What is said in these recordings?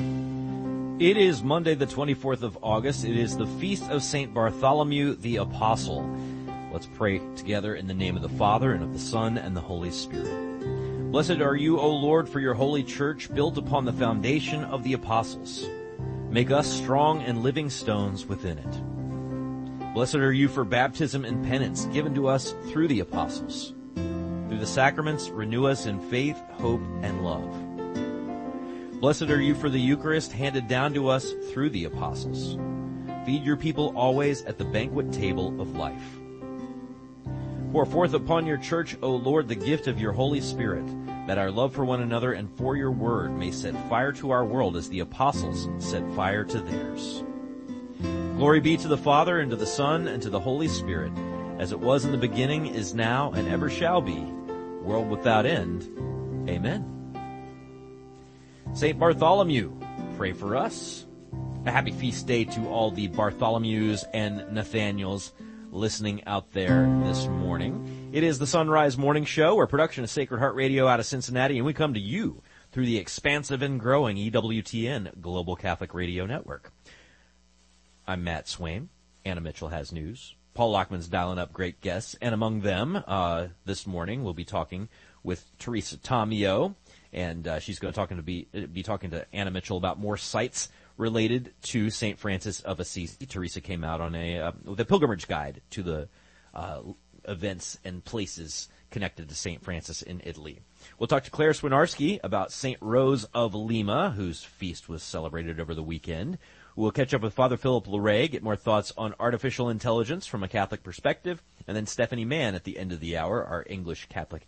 It is Monday, the 24th of August. It is the Feast of St. Bartholomew the Apostle. Let's pray together in the name of the Father, and of the Son, and the Holy Spirit. Blessed are you, O Lord, for your holy church, built upon the foundation of the apostles. Make us strong and living stones within it. Blessed are you for baptism and penance given to us through the apostles. Through the sacraments, renew us in faith, hope, and love. Blessed are you for the Eucharist handed down to us through the apostles. Feed your people always at the banquet table of life. Pour forth upon your church, O Lord, the gift of your Holy Spirit, that our love for one another and for your word may set fire to our world as the apostles set fire to theirs. Glory be to the Father, and to the Son, and to the Holy Spirit, as it was in the beginning, is now, and ever shall be, world without end. Amen. St. Bartholomew, pray for us. A happy feast day to all the Bartholomews and Nathaniels listening out there this morning. It is the Sunrise Morning Show, our production of Sacred Heart Radio out of Cincinnati, and we come to you through the expansive and growing EWTN Global Catholic Radio Network. I'm Matt Swain. Anna Mitchell has news. Paul Lockman's dialing up great guests, and among them, this morning, we'll be talking with Teresa Tomeo, and she's going to be talking to Anna Mitchell about more sites related to St. Francis of Assisi. Teresa came out on the pilgrimage guide to the events and places connected to St. Francis in Italy. We'll talk to Claire Swinarski about St. Rose of Lima, whose feast was celebrated over the weekend. We'll catch up with Father Philip Larray, get more thoughts on artificial intelligence from a Catholic perspective, and then Stephanie Mann at the end of the hour, our English Catholic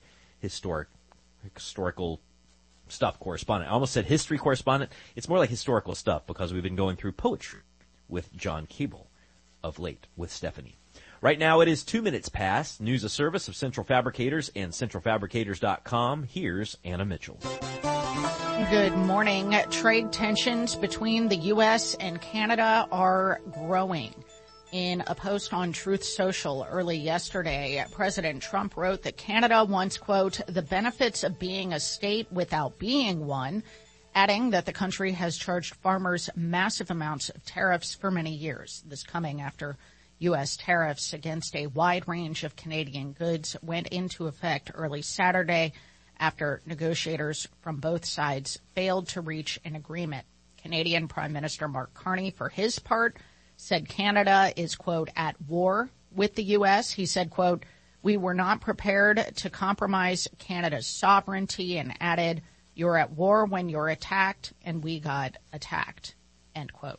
historical stuff correspondent. I almost said history correspondent. It's more like historical stuff because we've been going through poetry with John Keeble of late with Stephanie. Right now it is 2 minutes past. News of service of Central Fabricators and centralfabricators.com. Here's Anna Mitchell. Good morning. Trade tensions between the U.S. and Canada are growing. In a post on Truth Social early yesterday, President Trump wrote that Canada wants, quote, the benefits of being a state without being one, adding that the country has charged farmers massive amounts of tariffs for many years. This coming after U.S. tariffs against a wide range of Canadian goods went into effect early Saturday after negotiators from both sides failed to reach an agreement. Canadian Prime Minister Mark Carney, for his part, said Canada is, quote, at war with the U.S. He said, quote, we were not prepared to compromise Canada's sovereignty, and added, you're at war when you're attacked, and we got attacked, end quote.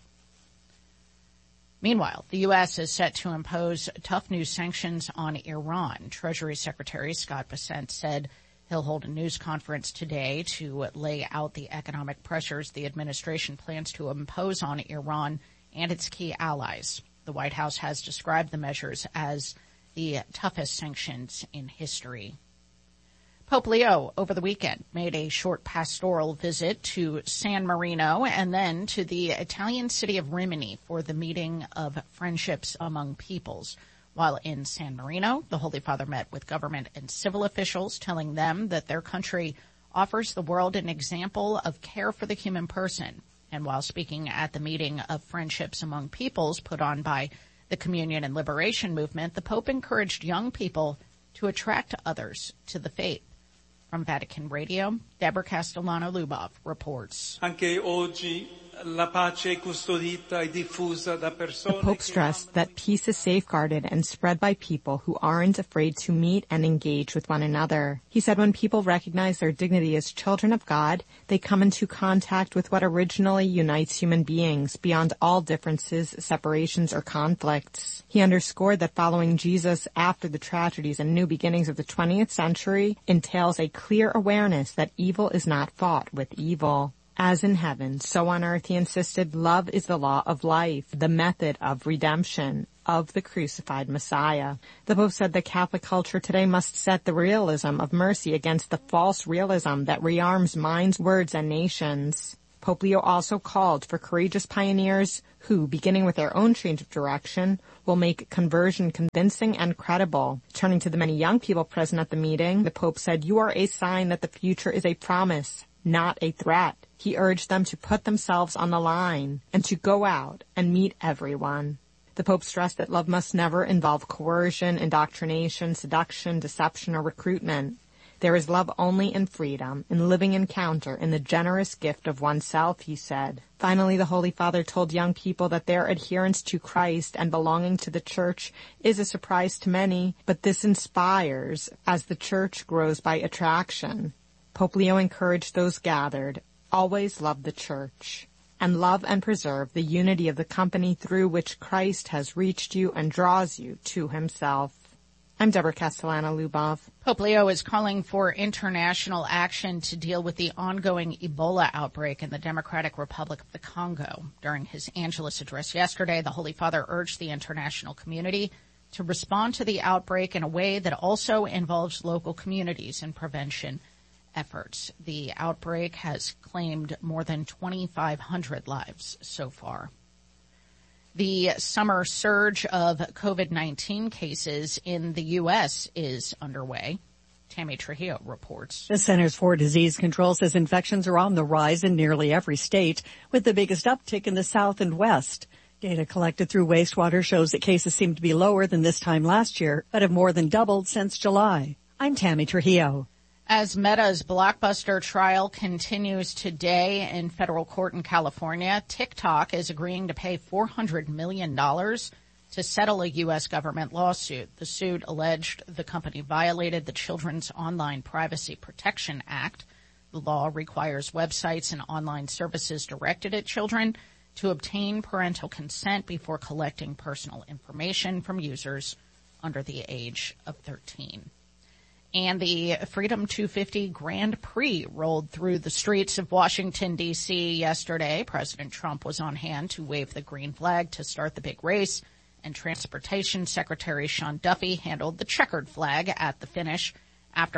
Meanwhile, the U.S. is set to impose tough new sanctions on Iran. Treasury Secretary Scott Bessent said he'll hold a news conference today to lay out the economic pressures the administration plans to impose on Iran and its key allies. The White House has described the measures as the toughest sanctions in history. Pope Leo over the weekend made a short pastoral visit to San Marino and then to the Italian city of Rimini for the meeting of Friendships Among Peoples. While in San Marino, the Holy Father met with government and civil officials, telling them that their country offers the world an example of care for the human person. And while speaking at the meeting of Friendships Among Peoples put on by the Communion and Liberation Movement, the Pope encouraged young people to attract others to the faith. From Vatican Radio, Deborah Castellano-Lubov reports. La pace è custodita e diffusa da persone. The Pope stressed that peace is safeguarded and spread by people who aren't afraid to meet and engage with one another. He said when people recognize their dignity as children of God, they come into contact with what originally unites human beings beyond all differences, separations, or conflicts. He underscored that following Jesus after the tragedies and new beginnings of the 20th century entails a clear awareness that evil is not fought with evil. As in heaven, so on earth, he insisted, love is the law of life, the method of redemption, of the crucified Messiah. The Pope said that Catholic culture today must set the realism of mercy against the false realism that rearms minds, words, and nations. Pope Leo also called for courageous pioneers who, beginning with their own change of direction, will make conversion convincing and credible. Turning to the many young people present at the meeting, the Pope said, "You are a sign that the future is a promise. not a threat. He urged them to put themselves on the line and to go out and meet everyone. The Pope stressed that love must never involve coercion, indoctrination, seduction, deception, or recruitment. There is love only in freedom, in living encounter, in the generous gift of oneself, he said. Finally, the Holy Father told young people that their adherence to Christ and belonging to the Church is a surprise to many, but this inspires as the Church grows by attraction. Pope Leo encouraged those gathered, always love the Church, and love and preserve the unity of the company through which Christ has reached you and draws you to himself. I'm Deborah Castellano-Lubov. Pope Leo is calling for international action to deal with the ongoing Ebola outbreak in the Democratic Republic of the Congo. During his Angelus address yesterday, the Holy Father urged the international community to respond to the outbreak in a way that also involves local communities in prevention efforts. The outbreak has claimed more than 2,500 lives so far. The summer surge of COVID-19 cases in the U.S. is underway. Tammy Trujillo reports. The Centers for Disease Control says infections are on the rise in nearly every state, with the biggest uptick in the South and West. Data collected through wastewater shows that cases seem to be lower than this time last year, but have more than doubled since July. I'm Tammy Trujillo. As Meta's Blockbuster trial continues today in federal court in California, TikTok is agreeing to pay $400 million to settle a U.S. government lawsuit. The suit alleged the company violated the Children's Online Privacy Protection Act. The law requires websites and online services directed at children to obtain parental consent before collecting personal information from users under the age of 13. And the Freedom 250 Grand Prix rolled through the streets of Washington, D.C. yesterday. President Trump was on hand to wave the green flag to start the big race, and Transportation Secretary Sean Duffy handled the checkered flag at the finish after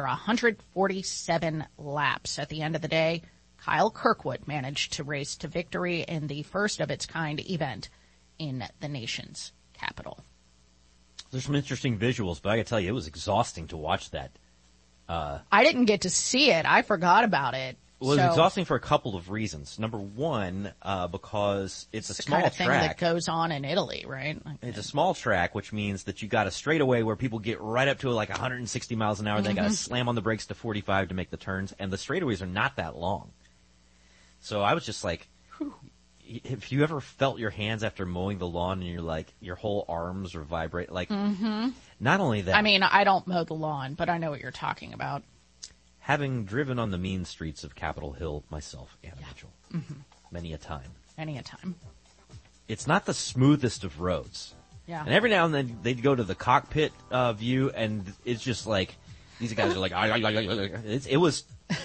147 laps. At the end of the day, Kyle Kirkwood managed to race to victory in the first of its kind event in the nation's capital. There's some interesting visuals, but I gotta tell you, it was exhausting to watch that. I didn't get to see it. I forgot about it. Well, it was exhausting for a couple of reasons. Number one, because it's a small kind of track. Thing that goes on in Italy, right? It's a small track, which means that you got a straightaway where people get right up to like 160 miles an hour. They got to slam on the brakes to 45 to make the turns, and the straightaways are not that long. So I was just like, have you ever felt your hands after mowing the lawn and you're like, your whole arms are vibrate? Like, not only that. I mean, I don't mow the lawn, but I know what you're talking about. Having driven on the mean streets of Capitol Hill myself, Anna Mitchell, many a time. Many a time. It's not the smoothest of roads. Yeah. And every now and then they'd go to the cockpit view, and it's just like, these guys are like, it was.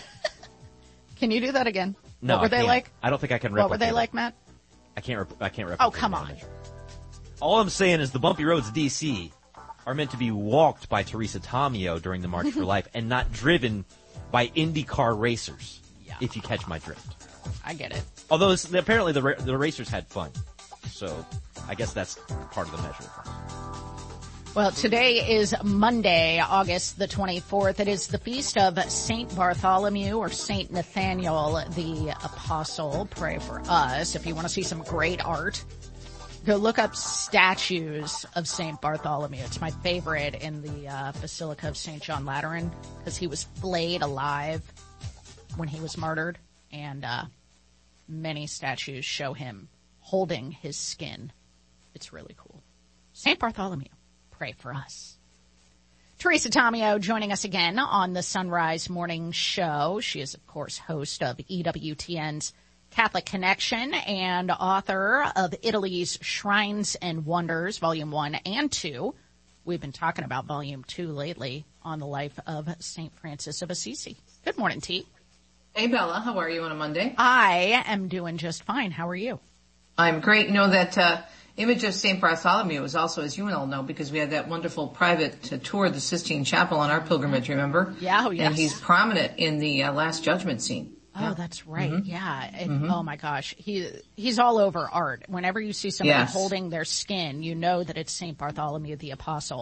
Can you do that again? No, what were they like? I don't think I can replicate. What were they like, Matt? I can't replicate. Oh, come on. All I'm saying is the bumpy roads of D.C. are meant to be walked by Teresa Tomeo during the March for Life and not driven by IndyCar racers, if you catch my drift. I get it. Although apparently the racers had fun. So I guess that's part of the measure. Well, today is Monday, August the 24th. It is the feast of Saint Bartholomew or Saint Nathaniel the Apostle. Pray for us. If you want to see some great art, go look up statues of Saint Bartholomew. It's my favorite in the Basilica of St. John Lateran because he was flayed alive when he was martyred, and many statues show him holding his skin. It's really cool. Saint Bartholomew. Pray for us. Teresa Tomeo joining us again on the Sunrise Morning Show. She is, of course, host of EWTN's Catholic Connection and author of Italy's Shrines and Wonders, Volume 1 and 2. We've been talking about Volume 2 lately on the life of St. Francis of Assisi. Good morning, T. Hey, Bella. How are you on a Monday? I am doing just fine. How are you? I'm great. You know that image of St. Bartholomew is also, as you all know, because we had that wonderful private tour of the Sistine Chapel on our pilgrimage, remember? Yeah, oh, yes. And he's prominent in the Last Judgment scene. Oh, that's right. Yeah. Oh, my gosh. He's all over art. Whenever you see somebody holding their skin, you know that it's St. Bartholomew the Apostle.